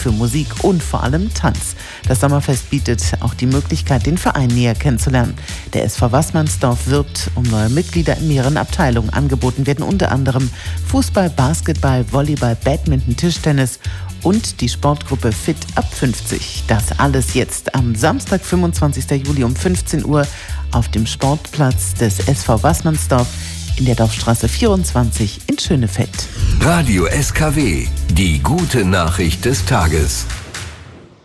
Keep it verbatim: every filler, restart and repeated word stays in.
für Musik und vor allem Tanz. Das Sommerfest bietet auch die Möglichkeit, den Verein näher kennenzulernen. Der S V Waßmannsdorf wirbt um neue Mitglieder in mehreren Abteilungen. Angeboten werden unter anderem Fußball, Basketball, Volleyball, Badminton, Tischtennis und die Sportgruppe Fit ab fünfzig. Das alles jetzt am Samstag, fünfundzwanzigsten Juli um fünfzehn Uhr auf dem Sportplatz des S V Waßmannsdorf in der Dorfstraße vierundzwanzig in Schönefeld. Radio S K W, die gute Nachricht des Tages.